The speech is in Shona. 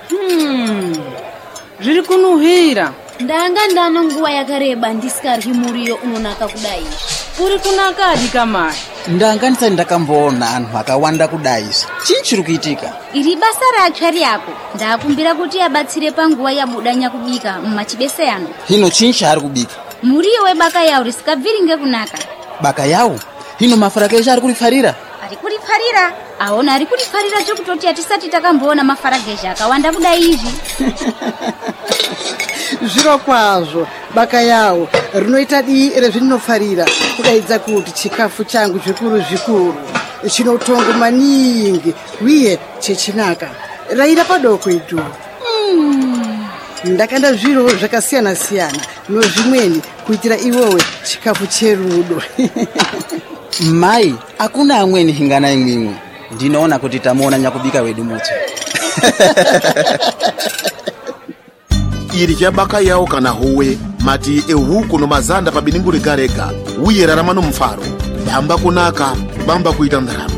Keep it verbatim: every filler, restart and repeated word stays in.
Hmm. Zviri kunuhira. Ndanga ndano nguwa yakareba ndisikaryi muriyo unonaka kudai. Uri kunakadi kamai? Ndanga ndisati ndakamboona anhu akawanda kudai. Chii chiri kuitika? Iri basa ratsvari yako. Ndakumbira kuti abatsire panguva yabudanya kubika mumachibese ano. Hino chii chari kubika? Muriyo webaka yawo risikabviri ngekunaka. Baka yawo? Hino mafarageja ari kurifarira? Ari kurifarira? Aona ari kurifarira chokutoti atisati takamboona mafarageja akawanda kudai izvi. Zviro kwazvo baka yawo rinoita dii rezvinofarira kudaidza kuti chikafu changu zvikuru zvikuru chinotongo maningi uye chechinaka raira padoko itu. Mm. Ndakanda zviro zvakasiyana siyana nozvimweni kuitira iwowe chikafu cherudo. Mai, hakuna amweni hingana imwimwe. Ndinoona kuti tamuona nyakubika wedu muti. Irya baka yawo kana howe mati ehuku nomazanda pabininguri garega uye raramano mfaro bamba kunaka bamba kuita ndaramo.